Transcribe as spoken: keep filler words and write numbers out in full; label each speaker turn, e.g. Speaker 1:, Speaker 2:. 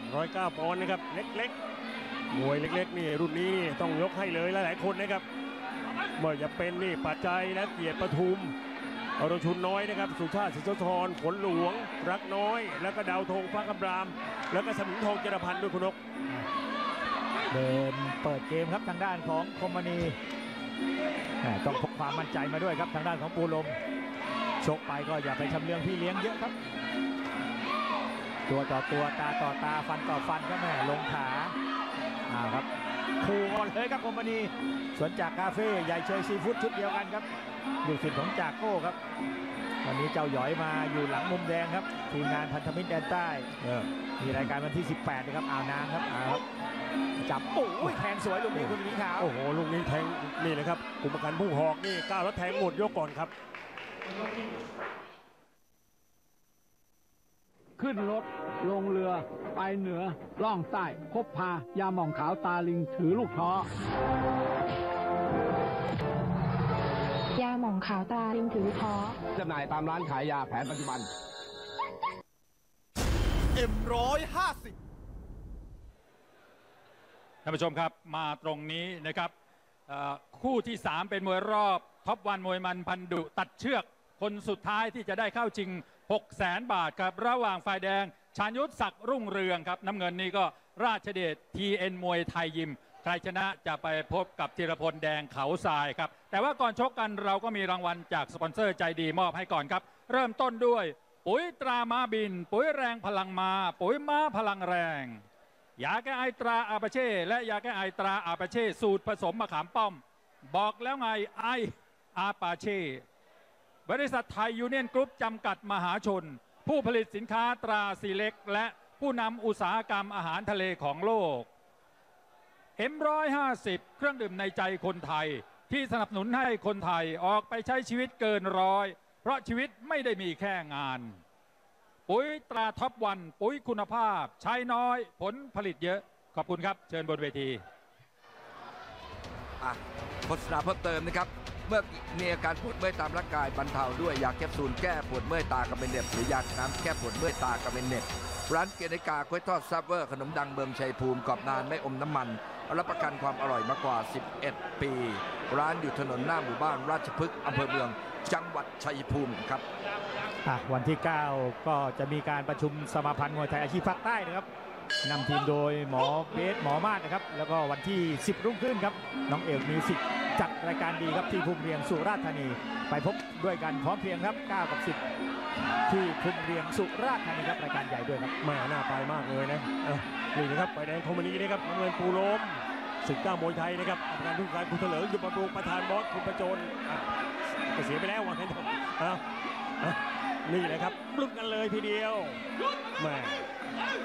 Speaker 1: ร้อยเก้าปอนด์นะครับเล็กๆมวยเล็กๆนี่รุ่นนี้ต้องยกให้เลยหลายๆคนนะครับเมื่อจะเป็นนี่ปัจจัยและเกียรติปทุมอรชุนน้อยนะครับสุชาติศิษย์ธรผลหลวงรักน้อยแล้วก็ดาวธงพระกำรามแล้วก็สมิงทองเจรพันธ์ด้วยคุณนก
Speaker 2: เดินเปิดเกมครับทางด้านของคมณีต้องพกความมั่นใจมาด้วยครับทางด้านของปูลมชกไปก็อย่าไปชำเลืองพี่เลี้ยงเยอะครับตัวต่อตัวตาต่อตาฟันต่อฟันก็แม่ลงขาอ่าครับคู่ก่อนเลยครับคมณีสวนจากคาเฟ่ใหญ่เชยซีฟู้ดชุดเดียวกันครับอยู่สิทธิ์ของจากโก้ครับวันนี้เจ้าหยอยมาอยู่หลังมุมแดงครับทีมงานพันธมิตรแดนใต้มีรายการวันที่สิบแปดนะครับอ่าวนางครับอ่าครับจับโอ้ยแทงสวยลูกนี้คุณหญิงขาว
Speaker 1: โอ้โหลูกนี้แทงนี่เลยครับกุมกันผู้หอกนี่ก้าวแล้วแทงหมดยกก่อนครับ
Speaker 3: ขึ้นรถลงเรือไปเหนือล่องใต้พบพายาหม่องขาวตาลิงถือลูกท้
Speaker 4: อยาหม่องขาวตาลิงถือท้อ
Speaker 3: จำหน่ายตามร้านขายยาแผนปัจจุบัน
Speaker 5: เอ็ม ร้อยห้าสิบ
Speaker 6: ท่านผู้ชมครับมาตรงนี้นะครับคู่ที่สามเป็นมวยรอบท็อปวันมวยมันพันดุตัดเชือกคนสุดท้ายที่จะได้เข้าชิงหกแสนบาทครับระหว่างฝ่ายแดงชาญยุทธศักดิ์รุ่งเรืองครับน้ำเงินนี่ก็ราชเดช ที เอ็น มวยไทยยิมใครชนะจะไปพบกับธีรพลแดงเขาทรายครับแต่ว่าก่อนชกกันเราก็มีรางวัลจากสปอนเซอร์ใจดีมอบให้ก่อนครับเริ่มต้นด้วยปุ๋ยตราม้าบินปุ๋ยแรงพลังมาปุ๋ยม้าพลังแรงยาแก้ไอตราอาปาเช่และยาแก้ไอตราอาปาเช่สูตรผสมมะขามป้อมบอกแล้วไงไออาปาเช่บริษัทไทยยูเนียนกรุ๊ปจำกัดมหาชนผู้ผลิตสินค้าตราซีเล็กและผู้นำอุตสาหกรรมอาหารทะเลของโลก เอ็ม ร้อยห้าสิบ เครื่องดื่มในใจคนไทยที่สนับสนุนให้คนไทยออกไปใช้ชีวิตเกินร้อยเพราะชีวิตไม่ได้มีแค่งานปุ๋ยตราท็อปวันปุ๋ยคุณภาพใช้น้อยผลผลิตเยอะขอบคุณครับเชิญบนเวที
Speaker 7: อ่ะโฆษณาเพิ่มเติมนะครับเมื่อมีอาการปวดเมื่อยตามร่างกายบรรเทาด้วยยาแคปซูลแก้ปวดเมื่อยตากระเบนเน็บหรือยาน้ำแก้ปวดเมื่อยตากระเบนเน็บร้านเกณฑ์กากล้วยทอดซับเวอร์ขนมดังเบิงชัยภูมิกรอบนานไม่อมน้ำมันรับประกันความอร่อยมากกว่าสิบเอ็ดปีร้านอยู่ถนนหน้าหมู่บ้านราชพฤกษ์อำเภอเมืองจังหวัดชัยภูมิครับ
Speaker 2: วันที่เก้าก็จะมีการประชุมสมาพันธ์มวยไทยอาชีพภาคใต้นะครับนำทีมโดยหมอเบสหมอมาศนะครับแล้วก็วันที่สิบรุ่งขึ้นครับน้องเอกมิวสิกจัดรายการดีครับที่ภูมิเรียงสุราษฎร์ธานีไปพบด้วยกันพร้อมเพรียงครับเก้ากับสิบที่ภูมิเรียงสุราษฎร์ธานีครับรายการใหญ่ด้วยครับ
Speaker 1: แม่น่าไปมากเลยนะนี่นะครับไปแดงคอมมานีนะครับน้ำเงินปูโลมศึกเก้ามวยไทยนะครับประธานผู้การคุณเถลิงยุบำรุงประธานบอสคุณประโจนเสียไปแล้ววันนี้นี่แหละครับลุ้นกันเลยทีเดียวแม่